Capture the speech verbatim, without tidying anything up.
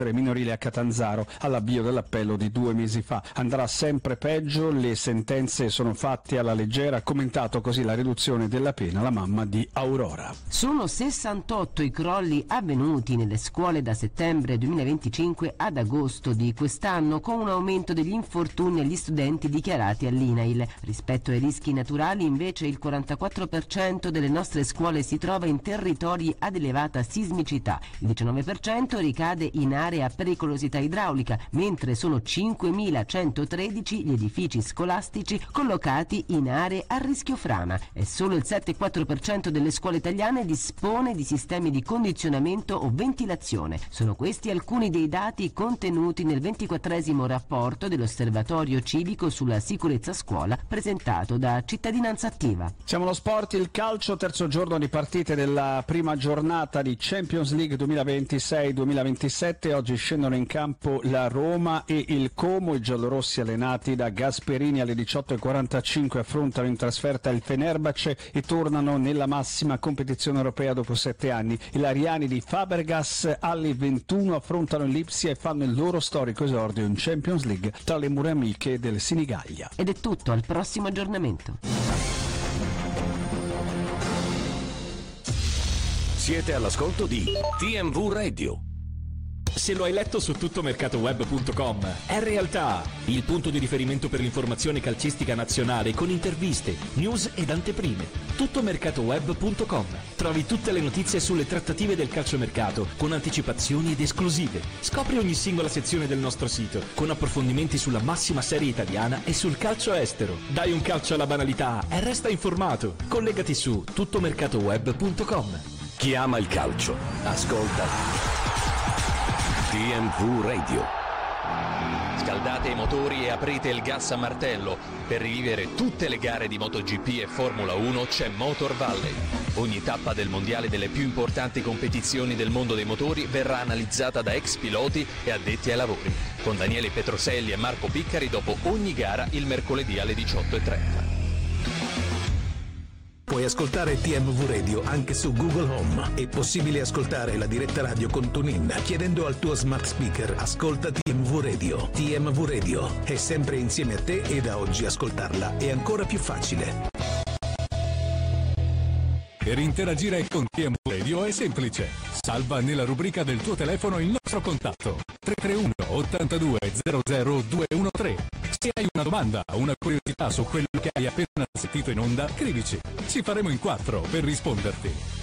minorile a Catanzaro all'avvio dell'appello di due mesi fa. Andrà sempre peggio, le sentenze sono fatte alla leggera, ha commentato così la riduzione della pena la mamma di Aurora. Sono sessantotto i crolli avvenuti nelle scuole da settembre duemilaventicinque ad agosto di quest'anno, con un aumento degli infortuni agli studenti dichiarati all'I N A I L. Rispetto ai rischi naturali, invece, il quarantaquattro per cento delle nostre scuole si trova in territori ad elevata sismicità, il diciannove per cento ricade in aree a pericolosità idraulica, mentre sono cinquemilacentotredici gli edifici scolastici collocati in aree a rischio frana e solo il sette virgola quattro per cento delle scuole italiane dispone di sistemi di condizionamento o ventilazione. Sono questi alcuni dei dati contenuti nel ventiquattresimo rapporto dell'Osservatorio civico sulla sicurezza a scuola presentato da Cittadinanza Attiva. Siamo allo sport, il calcio, terzo giorno di partite della prima giornata di Champions League duemilaventisei duemilaventisette. Oggi scendono in campo la Roma e il Como. I giallorossi allenati da Gasperini alle diciotto e quarantacinque affrontano in trasferta il Fenerbahce e tornano nella massima competizione europea dopo sette anni. I lariani di Fabregas alle ventuno affrontano il Lipsia e fanno il loro storico esordio in Champions League tra le mura amiche del Sinigaglia. Ed è tutto, al prossimo aggiornamento. Siete all'ascolto di T M V Radio. Se lo hai letto su tuttomercatoweb punto com, è realtà, il punto di riferimento per l'informazione calcistica nazionale con interviste, news ed anteprime. tuttomercatoweb punto com. Trovi tutte le notizie sulle trattative del calciomercato con anticipazioni ed esclusive. Scopri ogni singola sezione del nostro sito con approfondimenti sulla massima serie italiana e sul calcio estero. Dai un calcio alla banalità e resta informato. Collegati su tuttomercatoweb punto com. Chi ama il calcio, ascolta T M V Radio. Scaldate i motori e aprite il gas a martello. Per rivivere tutte le gare di MotoGP e Formula uno c'è Motor Valley. Ogni tappa del mondiale delle più importanti competizioni del mondo dei motori verrà analizzata da ex piloti e addetti ai lavori, con Daniele Petroselli e Marco Piccari dopo ogni gara il mercoledì alle diciotto e trenta. Puoi ascoltare T M V Radio anche su Google Home. È possibile ascoltare la diretta radio con TuneIn chiedendo al tuo smart speaker ascolta T M V Radio. T M V Radio è sempre insieme a te e da oggi ascoltarla è ancora più facile. Per interagire con T M V Radio è semplice. Salva nella rubrica del tuo telefono il nostro contatto tre tre uno ottantadue zero zero due uno tre. Se hai una domanda o una curiosità su quello che hai appena sentito in onda, scrivici. Ci faremo in quattro per risponderti.